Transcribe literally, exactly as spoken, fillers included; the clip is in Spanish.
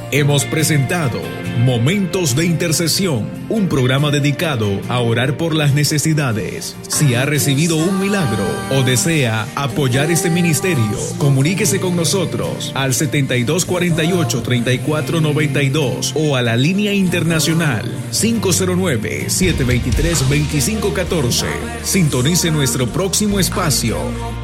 Hemos presentado Momentos de Intercesión, un programa dedicado a orar por las necesidades. Si ha recibido un milagro o desea apoyar este ministerio, comuníquese con nosotros al setenta y dos cuarenta y ocho, treinta y cuatro noventa y dos o a la línea internacional cinco cero nueve, siete dos tres, dos cinco uno cuatro. Sintonice nuestro próximo espacio.